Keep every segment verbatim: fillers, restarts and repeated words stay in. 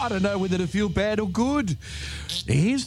I don't know whether to feel bad or good. Here's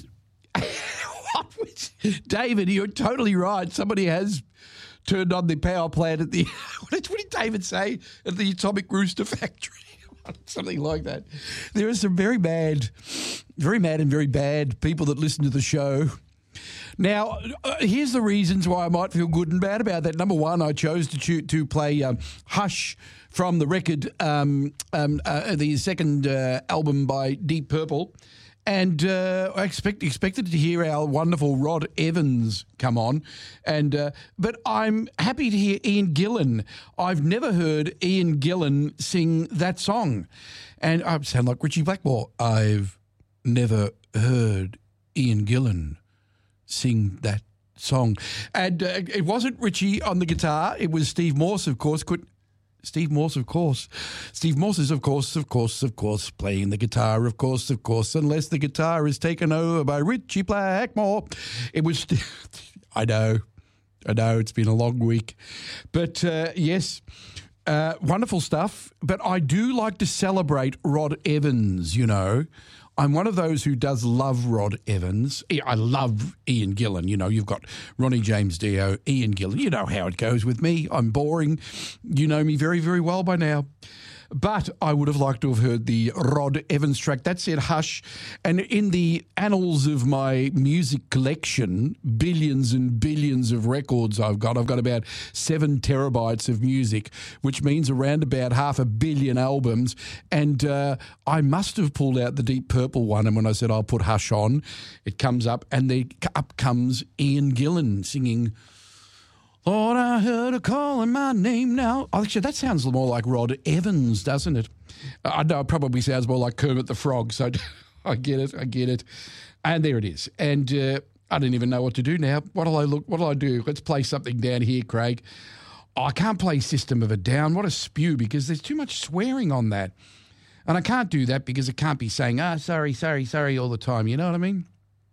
David, you're totally right. Somebody has turned on the power plant at the, what did, what did David say? At the Atomic Rooster Factory. Something like that. There are some very mad, very mad and very bad people that listen to the show. Now, uh, here's the reasons why I might feel good and bad about that. Number one, I chose to cho- to play um, Hush from the record, um, um, uh, the second uh, album by Deep Purple. And uh, I expect, expected to hear our wonderful Rod Evans come on. and uh, But I'm happy to hear Ian Gillan. I've never heard Ian Gillan sing that song. And I sound like Richie Blackmore. I've never heard Ian Gillan sing that song. And uh, it wasn't Richie on the guitar. It was Steve Morse, of course. Could Steve Morse, of course. Steve Morse is, of course, of course, of course, playing the guitar, of course, of course, unless the guitar is taken over by Richie Blackmore. It was, I know, I know, it's been a long week. But, uh, yes, uh, wonderful stuff. But I do like to celebrate Rod Evans, you know. I'm one of those who does love Rod Evans. I love Ian Gillan. You know, you've got Ronnie James Dio, Ian Gillan. You know how it goes with me. I'm boring. You know me very, very well by now. But I would have liked to have heard the Rod Evans track. That said, Hush. And in the annals of my music collection, billions and billions of records I've got, I've got about seven terabytes of music, which means around about half a billion albums. And uh, I must have pulled out the Deep Purple one. And when I said I'll put Hush on, it comes up. And the, up comes Ian Gillan singing, Lord, I heard her calling my name now. Oh, actually, that sounds more like Rod Evans, doesn't it? I know it probably sounds more like Kermit the Frog, so I get it, I get it. And there it is. And uh, I don't even know what to do now. What'll I look? What'll I do? Let's play something down here, Craig. Oh, I can't play System of a Down. What a spew, because there's too much swearing on that. And I can't do that because it can't be saying, ah, oh, sorry, sorry, sorry all the time. You know what I mean?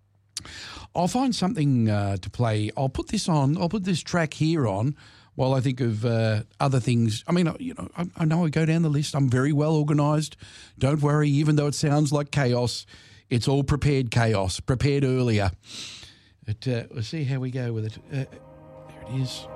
I'll find something uh, to play. I'll put this on. I'll put this track here on while I think of uh, other things. I mean, you know, I, I know I go down the list. I'm very well organised. Don't worry, even though it sounds like chaos, it's all prepared chaos, prepared earlier. But uh, we'll see how we go with it. Uh, there it is.